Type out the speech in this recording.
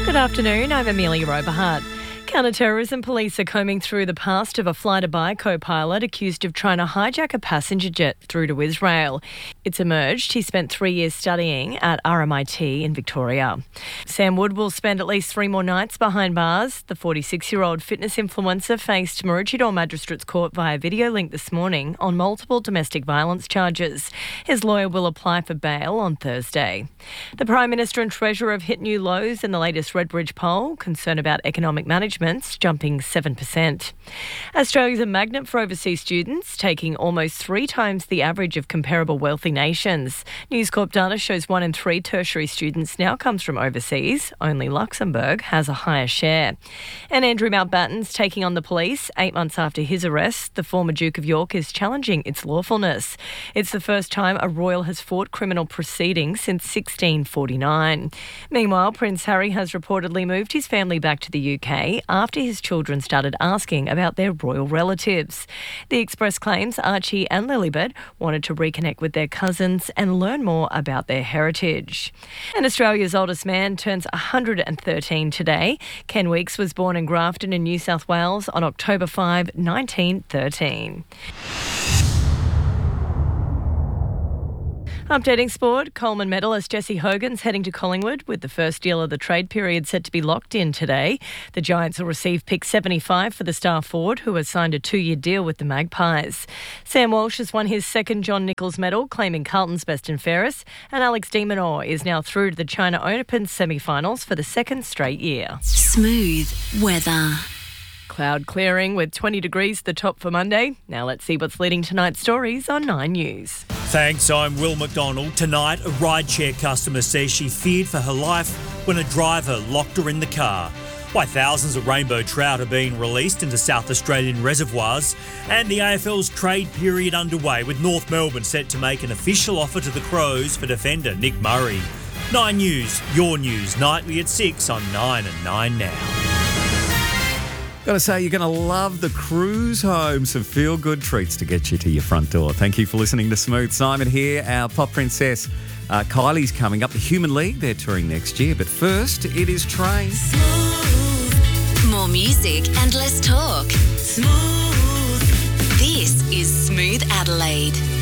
Good afternoon, I'm Amelia Oberhart. Counter-terrorism police are combing through the past of a fly-to-buy co-pilot accused of trying to hijack a passenger jet through to Israel. It's emerged he spent 3 years studying at RMIT in Victoria. Sam Wood will spend at least 3 more nights behind bars. The 46-year-old fitness influencer faced Maroochydore Magistrates Court via video link this morning on multiple domestic violence charges. His lawyer will apply for bail on Thursday. The Prime Minister and Treasurer have hit new lows in the latest Redbridge poll. Concern about economic management jumping 7%. Australia's a magnet for overseas students, taking almost 3 times the average of comparable wealthy nations. News Corp data shows 1 in 3 tertiary students now comes from overseas. Only Luxembourg has a higher share. And Andrew Mountbatten's taking on the police 8 months after his arrest. The former Duke of York is challenging its lawfulness. It's the first time a royal has fought criminal proceedings since 1649. Meanwhile, Prince Harry has reportedly moved his family back to the UK after his children started asking about their royal relatives. The Express claims Archie and Lilibet wanted to reconnect with their cousins and learn more about their heritage. And Australia's oldest man turns 113 today. Ken Weeks was born in Grafton in New South Wales on October 5, 1913. Updating sport, Coleman medalist Jesse Hogan's heading to Collingwood with the first deal of the trade period set to be locked in today. The Giants will receive pick 75 for the star forward, who has signed a 2-year deal with the Magpies. Sam Walsh has won his second John Nichols medal, claiming Carlton's best and fairest, and Alex de Minaur is now through to the China Open semi-finals for the second straight year. Smooth weather. Cloud clearing with 20 degrees the top for Monday. Now let's see what's leading tonight's stories on 9 News. Thanks, I'm Will McDonald. Tonight, a rideshare customer says she feared for her life when a driver locked her in the car. Why thousands of rainbow trout are being released into South Australian reservoirs, and the AFL's trade period underway with North Melbourne set to make an official offer to the Crows for defender Nick Murray. 9 News, your news, nightly at 6 on 9 and 9 now. Got to say, you're going to love the cruise home. Some feel-good treats to get you to your front door. Thank you for listening to Smooth. Simon here, our pop princess. Kylie's coming up. The Human League, they're touring next year. But first, it is Train. Smooth. More music and less talk. Smooth. This is Smooth Adelaide.